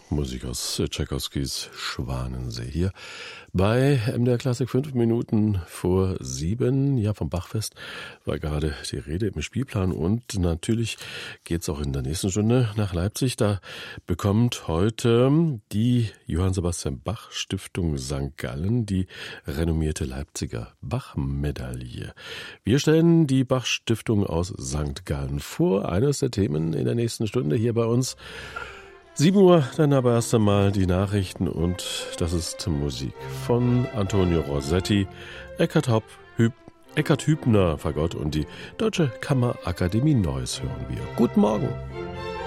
Musik aus Tschaikowskis Schwanensee hier bei MDR Klassik 5 Minuten vor 7. Ja, vom Bachfest war gerade die Rede im Spielplan und natürlich geht's auch in der nächsten Stunde nach Leipzig. Da bekommt heute die Johann Sebastian Bach Stiftung St. Gallen die renommierte Leipziger Bach-Medaille. Wir stellen die Bach Stiftung aus St. Gallen vor. Eines der Themen in der nächsten Stunde hier bei uns. 7 Uhr, dann aber erst einmal die Nachrichten und das ist Musik von Antonio Rossetti, Eckhard Hübner, Fagott und die Deutsche Kammerakademie Neuss hören wir. Guten Morgen.